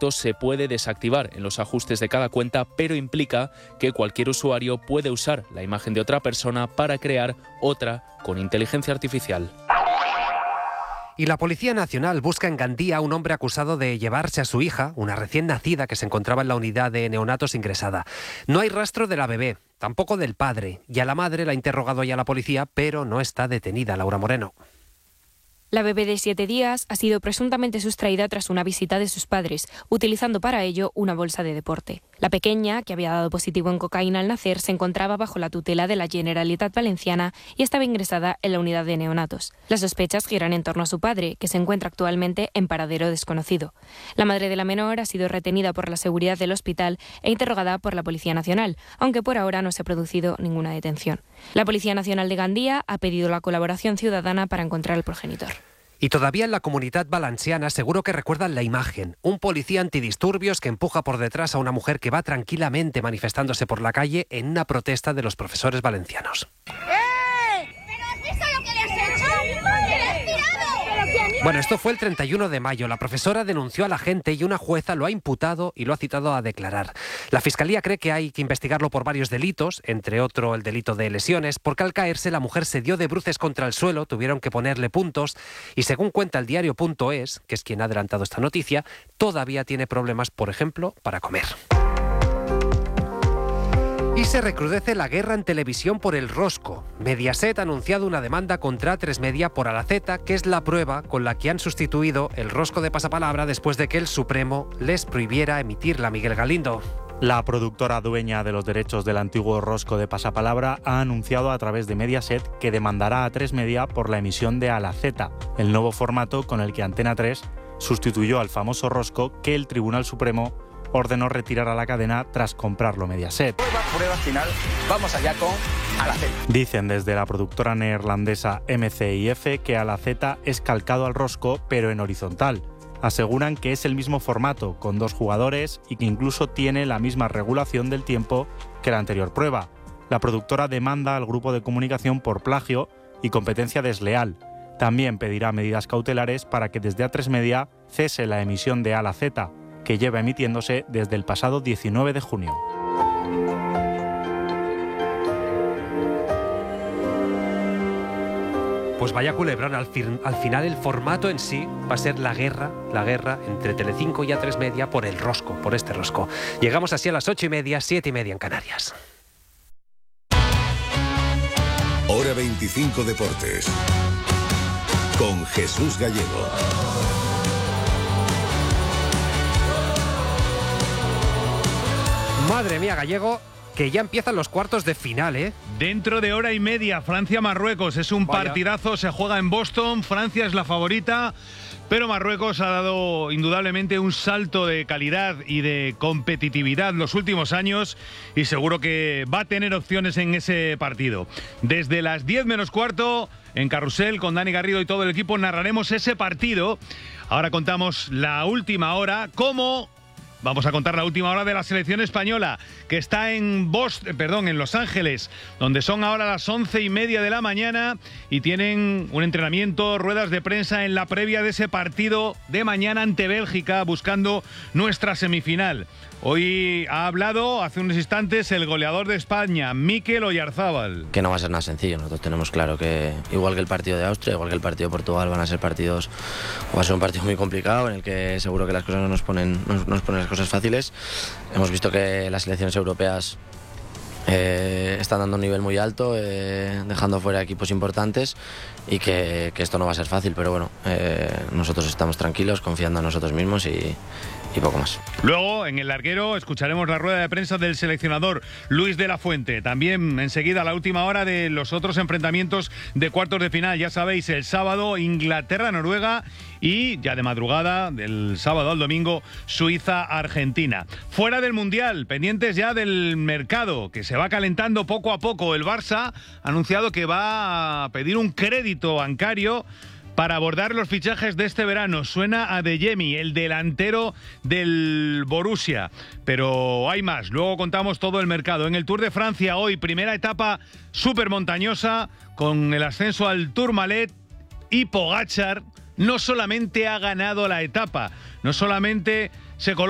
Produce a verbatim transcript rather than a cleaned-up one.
efecto se puede desactivar en los ajustes de cada cuenta, pero implica que cualquier usuario puede usar la imagen de otra persona para crear otra con inteligencia artificial. Y la Policía Nacional busca en Gandía a un hombre acusado de llevarse a su hija, una recién nacida que se encontraba en la unidad de neonatos ingresada. No hay rastro de la bebé, tampoco del padre, y a la madre la ha interrogado ya la policía, pero no está detenida. Laura Moreno. La bebé de siete días ha sido presuntamente sustraída tras una visita de sus padres, utilizando para ello una bolsa de deporte. La pequeña, que había dado positivo en cocaína al nacer, se encontraba bajo la tutela de la Generalitat Valenciana y estaba ingresada en la unidad de neonatos. Las sospechas giran en torno a su padre, que se encuentra actualmente en paradero desconocido. La madre de la menor ha sido retenida por la seguridad del hospital e interrogada por la Policía Nacional, aunque por ahora no se ha producido ninguna detención. La Policía Nacional de Gandía ha pedido la colaboración ciudadana para encontrar al progenitor. Y todavía en la Comunitat Valenciana seguro que recuerdan la imagen. Un policía antidisturbios que empuja por detrás a una mujer que va tranquilamente manifestándose por la calle en una protesta de los profesores valencianos. Bueno, esto fue el treinta y uno de mayo. La profesora denunció a la gente y una jueza lo ha imputado y lo ha citado a declarar. La Fiscalía cree que hay que investigarlo por varios delitos, entre otro el delito de lesiones, porque al caerse la mujer se dio de bruces contra el suelo, tuvieron que ponerle puntos y según cuenta el diario punto es, que es quien ha adelantado esta noticia, todavía tiene problemas, por ejemplo, para comer. Y se recrudece la guerra en televisión por el rosco. Mediaset ha anunciado una demanda contra A tres Media por Alaceta, que es la prueba con la que han sustituido el rosco de pasapalabra después de que el Supremo les prohibiera emitirla. Miguel Galindo. La productora dueña de los derechos del antiguo rosco de pasapalabra ha anunciado a través de Mediaset que demandará a A tres Media por la emisión de Alaceta, el nuevo formato con el que Antena tres sustituyó al famoso rosco que el Tribunal Supremo ordenó retirar a la cadena tras comprarlo Mediaset. Prueba, prueba final, vamos allá con Alaceta. Dicen desde la productora neerlandesa M C I F que Alaceta es calcado al rosco, pero en horizontal. Aseguran que es el mismo formato, con dos jugadores, y que incluso tiene la misma regulación del tiempo que la anterior prueba. La productora demanda al grupo de comunicación por plagio y competencia desleal. También pedirá medidas cautelares para que desde A tres Media cese la emisión de Alaceta, que lleva emitiéndose desde el pasado diecinueve de junio. Pues vaya culebrón, al, fin, al final el formato en sí va a ser la guerra, la guerra entre Telecinco y A tres Media por el rosco, por este rosco. Llegamos así a las ocho y media, siete y media en Canarias. Hora veinticinco Deportes con Jesús Gallego. Madre mía, Gallego, que ya empiezan los cuartos de final, ¿eh? Dentro de hora y media, Francia-Marruecos. Es un Vaya. partidazo, se juega en Boston. Francia es la favorita, pero Marruecos ha dado indudablemente un salto de calidad y de competitividad los últimos años y seguro que va a tener opciones en ese partido. Desde las diez menos cuarto, en Carrusel, con Dani Garrido y todo el equipo, narraremos ese partido. Ahora contamos la última hora, cómo... Vamos a contar la última hora de la selección española, que está en Boston, perdón, en Los Ángeles, donde son ahora las once y media de la mañana y tienen un entrenamiento, ruedas de prensa en la previa de ese partido de mañana ante Bélgica, buscando nuestra semifinal. Hoy ha hablado hace unos instantes el goleador de España, Mikel Oyarzábal. Que no va a ser nada sencillo, nosotros tenemos claro que igual que el partido de Austria, igual que el partido de Portugal, van a ser partidos, va a ser un partido muy complicado en el que seguro que las cosas no nos ponen, no nos ponen las cosas fáciles. Hemos visto que las selecciones europeas eh, están dando un nivel muy alto, eh, dejando fuera equipos importantes y que, que esto no va a ser fácil, pero bueno, eh, nosotros estamos tranquilos, confiando en nosotros mismos y... y poco más. Luego, en el larguero, escucharemos la rueda de prensa del seleccionador Luis de la Fuente. También enseguida la última hora de los otros enfrentamientos de cuartos de final. Ya sabéis, el sábado Inglaterra-Noruega y ya de madrugada, del sábado al domingo, Suiza-Argentina. Fuera del Mundial, pendientes ya del mercado, que se va calentando poco a poco. El Barça ha anunciado que va a pedir un crédito bancario para abordar los fichajes de este verano. Suena a Adeyemi, el delantero del Borussia. Pero hay más. Luego contamos todo el mercado. En el Tour de Francia hoy, primera etapa súper montañosa, con el ascenso al Tourmalet, y Pogačar no solamente ha ganado la etapa, no solamente se coloca